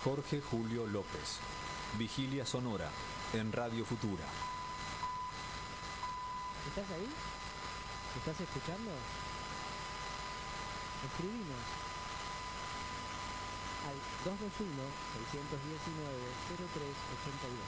Jorge Julio López. Vigilia sonora en Radio Futura. ¿Estás ahí? ¿Me estás escuchando? Escribinos al 221-619-0382.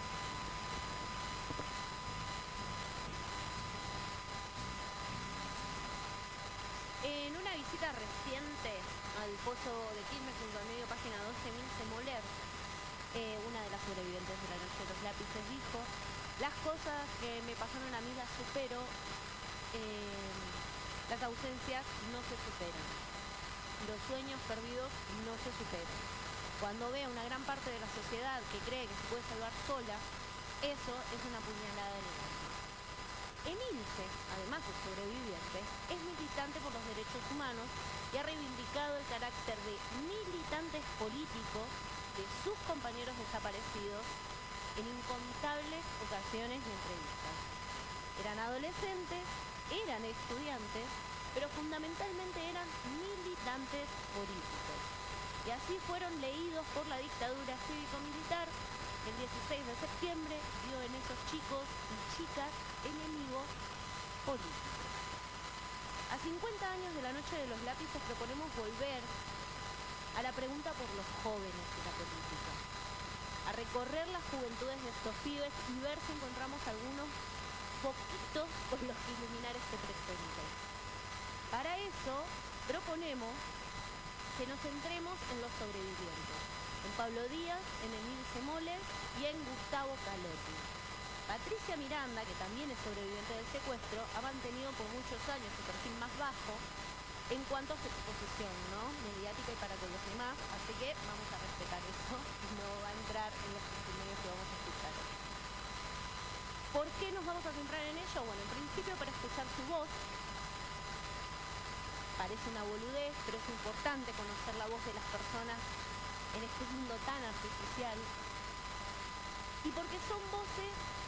En una visita reciente al pozo de Quilmes junto al medio página 12, Milce Moller, una de las sobrevivientes de la noche de los lápices, dijo: las cosas que me pasaron a mí las supero, las ausencias no se superan, los sueños perdidos no se superan. Cuando veo una gran parte de la sociedad que cree que se puede salvar sola, eso es una puñalada en el alma. Emilce, además de sobreviviente, es militante por los derechos humanos y ha reivindicado el carácter de militantes políticos de sus compañeros desaparecidos en incontables ocasiones y entrevistas. Eran adolescentes, eran estudiantes, pero fundamentalmente eran militantes políticos. Y así fueron leídos por la dictadura cívico-militar. El 16 de septiembre vio en esos chicos y chicas enemigos políticos. A 50 años de la noche de los lápices proponemos volver a la pregunta por los jóvenes de la política, a recorrer las juventudes de estos pibes y ver si encontramos algunos poquitos con los que iluminar este presente. Para eso proponemos que nos centremos en los sobrevivientes, en Pablo Díaz, en Emilce Moller y en Gustavo Calotti. Patricia Miranda, que también es sobreviviente del secuestro, ha mantenido por muchos años su perfil más bajo en cuanto a su exposición, ¿no?, mediática y para con los demás, así que vamos a respetar eso, no va a entrar en los testimonios que vamos a escuchar. ¿Por qué nos vamos a centrar en ello? Bueno, en principio para escuchar su voz. Parece una boludez, pero es importante conocer la voz de las personas en este mundo tan artificial, y porque son voces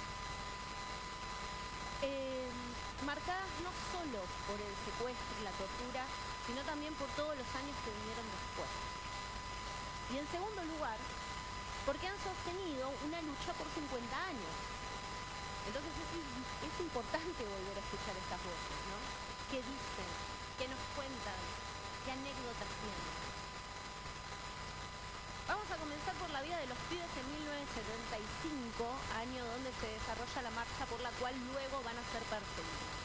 marcadas no solo por el secuestro y la tortura, sino también por todos los años que vinieron después. Y en segundo lugar, porque han sostenido una lucha por 50 años. Entonces es importante volver a escuchar estas voces, ¿no? ¿Qué dicen? ¿Qué nos cuentan? ¿Qué anécdotas tienen? Vamos a comenzar por la vida de los pibes en 1975, año donde se desarrolla la marcha por la cual luego van a ser perseguidos.